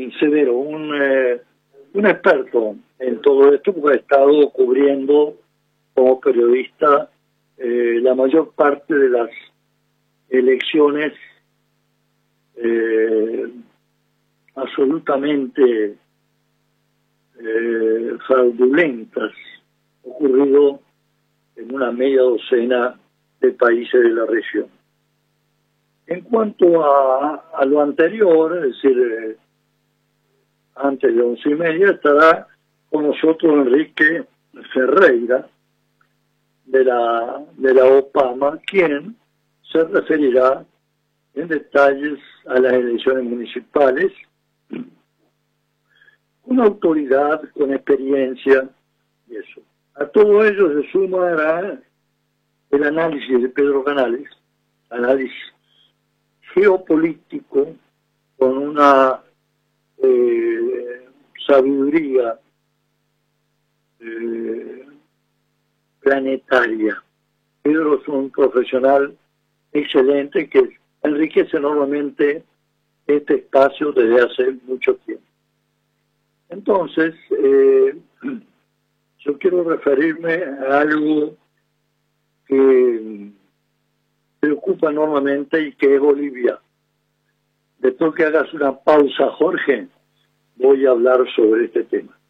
Severo, un experto en todo esto, porque ha estado cubriendo como periodista la mayor parte de las elecciones absolutamente fraudulentas ocurrido en una media docena de países de la región. En cuanto a lo anterior, es decir, antes de 11:30, estará con nosotros Enrique Ferreira de la OPAMA, quien se referirá en detalles a las elecciones municipales, una autoridad con experiencia y eso. A todo ello se sumará el análisis de Pedro Canales, análisis geopolítico con una sabiduría planetaria. Pedro es un profesional excelente que enriquece enormemente este espacio desde hace mucho tiempo. Entonces, yo quiero referirme a algo que preocupa enormemente y que es Bolivia. Después que hagas una pausa, Jorge, voy a hablar sobre este tema.